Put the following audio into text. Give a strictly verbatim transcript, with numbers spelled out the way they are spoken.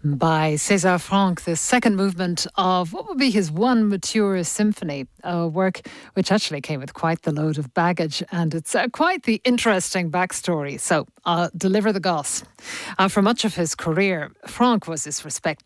By César Franck, the second movement of what would be his one mature symphony, a work which actually came with quite the load of baggage, and it's uh, quite the interesting backstory. So I'll deliver the goss. Uh, for much of his career, Franck was this respected